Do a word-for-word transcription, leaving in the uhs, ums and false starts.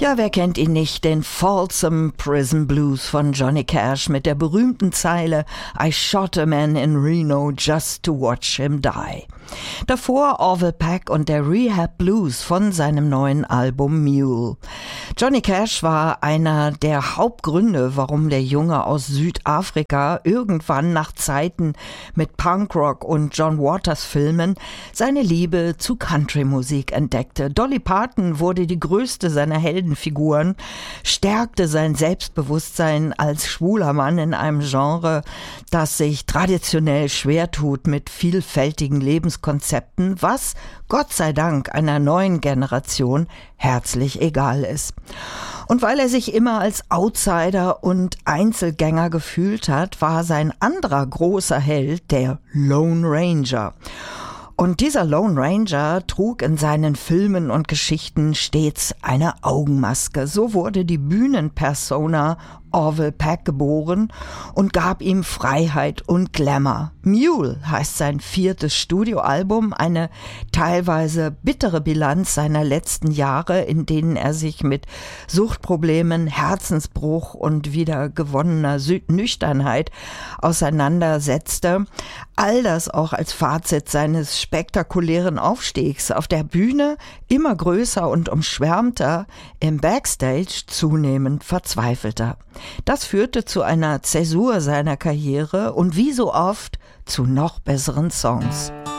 Ja, wer kennt ihn nicht, den Folsom Prison Blues von Johnny Cash mit der berühmten Zeile I shot a man in Reno just to watch him die. Davor Orville Peck und der Rehab Blues von seinem neuen Album Mule. Johnny Cash war einer der Hauptgründe, warum der Junge aus Südafrika irgendwann nach Zeiten mit Punkrock und John Waters Filmen seine Liebe zu Country-Musik entdeckte. Dolly Parton wurde die größte seiner Heldenfiguren, stärkte sein Selbstbewusstsein als schwuler Mann in einem Genre, das sich traditionell schwer tut mit vielfältigen Lebenskonzepten, was Gott sei Dank einer neuen Generation herzlich egal ist. Und weil er sich immer als Outsider und Einzelgänger gefühlt hat, war sein anderer großer Held der Lone Ranger. Und dieser Lone Ranger trug in seinen Filmen und Geschichten stets eine Augenmaske. So wurde die Bühnenpersona Orville Peck geboren und gab ihm Freiheit und Glamour. Mule heißt sein viertes Studioalbum, eine teilweise bittere Bilanz seiner letzten Jahre, in denen er sich mit Suchtproblemen, Herzensbruch und wieder gewonnener Nüchternheit auseinandersetzte. All das auch als Fazit seines spektakulären Aufstiegs auf der Bühne, immer größer und umschwärmter, im Backstage zunehmend verzweifelter. Das führte zu einer Zäsur seiner Karriere und wie so oft zu noch besseren Songs.